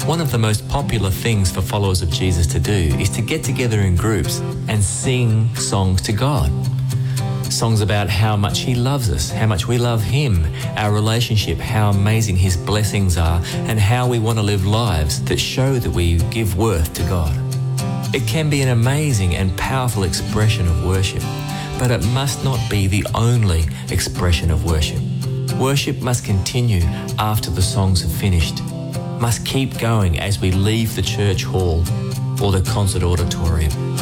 One of the most popular things for followers of Jesus to do is to get together in groups and sing songs to God. Songs about how much He loves us, how much we love Him, our relationship, how amazing His blessings are, and how we want to live lives that show that we give worth to God. It can be an amazing and powerful expression of worship, but it must not be the only expression of worship. Worship must continue after the songs have finished, must keep going as we leave the church hall or the concert auditorium.